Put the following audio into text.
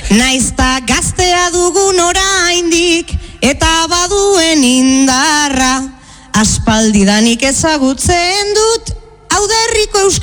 Naizta gaztea dugun oraindik eta baduen indarra, aspaldidanik ezagutzen dut hau da herriko euskara.